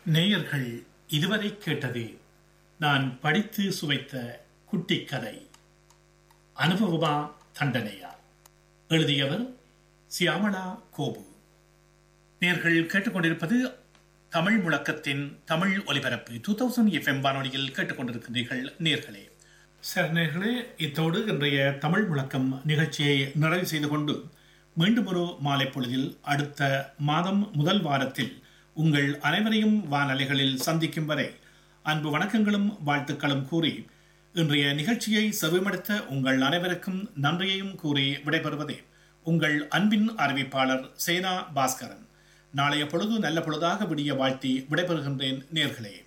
நேயர்கள் இதுவரை கேட்டது நான் படித்து சுவைத்த குட்டிக் கதை. அனுபவமா தண்டனையா? எழுதியவர் சியாமளா கோபு. நேயர்கள் கேட்டுக்கொண்டிருப்பது தமிழ் முழக்கத்தின் தமிழ் ஒலிபரப்பு 2000 FM வானொலியில் கேட்டுக்கொண்டிருக்கிறீர்கள் நேயர்களே. சரி நேயர்களே, இத்தோடு இன்றைய தமிழ் முழக்கம் நிகழ்ச்சியை நிறைவு செய்து கொண்டு மீண்டும் ஒரு மாலை பொழுதில் அடுத்த மாதம் முதல் வாரத்தில் உங்கள் அனைவரையும் வானலைகளில் சந்திக்கும் வரை அன்பு வணக்கங்களும் வாழ்த்துக்களும் கூறி இன்றைய நிகழ்ச்சியை செவிமடுத்த உங்கள் அனைவருக்கும் நன்றியையும் கூறி விடைபெறுவதே உங்கள் அன்பின் அறிவிப்பாளர் சேனா பாஸ்கரன். நாளைய பொழுது நல்ல பொழுதாக விடிய வாழ்த்தி விடைபெறுகின்றேன் நேர்களே.